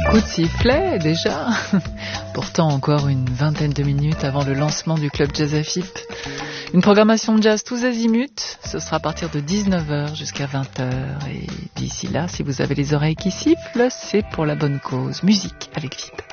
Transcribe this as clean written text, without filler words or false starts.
Coup de sifflet déjà. Pourtant encore une vingtaine de minutes avant le lancement du Club Jazz AFIP. Une programmation de jazz tous azimuts. Ce sera à partir de 19h jusqu'à 20h. Et d'ici là, si vous avez les oreilles qui sifflent, c'est pour la bonne cause. Musique avec FIP.